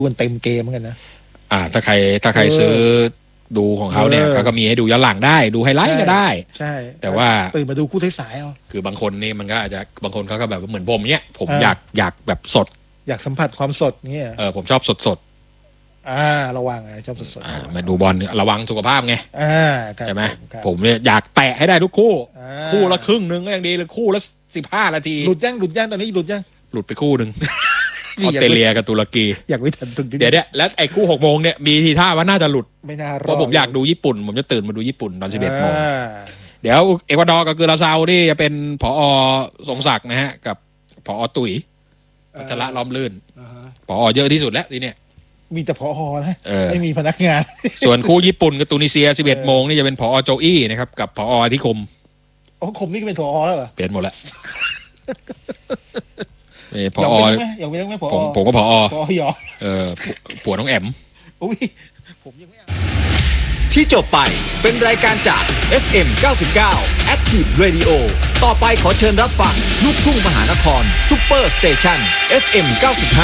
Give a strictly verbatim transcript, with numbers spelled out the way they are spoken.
มันเต็มเกมเหมือนกันนะอ่าถ้าใครถ้าใครซื้อดูของเขาเนี่ยเขาก็มีให้ดูย้อนหลังได้ดูไฮไลท์ก็ได้ใช่แต่ว่าตื่นมาดูคู่สายๆเอาคือบางคนนี่มันก็อาจจะบางคนเขาก็แบบเหมือนผมเนี่ยผมอยากอยากแบบสดอยากสัมผัสความสดเงี้ยเออผมชอบสดสดอ่าระวังไงชอบสดสดมาดูบอลระวังสุขภาพไงอ่าใช่ไหมผมเนี่ยอยากแตะให้ได้ทุกคู่คู่ละครึ่งนึงก็ยังดีเลยคู่ละสิบห้านาทีหลุดยังหลุดยังตอนนี้หลุดยังหลุดไปคู่นึงออสเตรเลียกับตุรกีอยากไม่ทันตุรกีเดี๋ยวเนี่ยแล้วไอ้คู่หกโมงเนี่ยมีทีท่าว่าน่าจะหลุดไม่น่ารอดเพราะผมอยากดูญี่ปุ่นผมจะตื่นมาดูญี่ปุ่นตอนสิบเอ็ดโมงเดี๋ยวเอกวาดอร์กับเกราซาวนี่จะเป็นผอ.สงศักดิ์นะฮะกับผอ.ตุ๋ยพัชระล้อมลื่นผอ.เยอะที่สุดแล้วทีเนี้ยมีแต่ผอ.นะไม่มีพนักงานส่วนคู่ญี่ปุ่นกับตูนิเซียสิบเอ็ดโมงนี่จะเป็นผอ.โจอี้นะครับกับผอ.อธิคมอ๋อคมนี่ก็เป็นผอ.แล้วเหรอเปลี่ยนหมดแล้วผอ. อยากเป็นไหมผอ. ผมผมก็ผอ. ผอ.หยอเออผัวน้องแอมอุ้ยผมยังไม่ที่จบไปเป็นรายการจาก เอฟ เอ็ม เก้าสิบเก้า Active Radio ต่อไปขอเชิญรับฟังลูกทุ่งมหานครซุปเปอร์สเตชัน เอฟ เอ็ม เก้าสิบห้า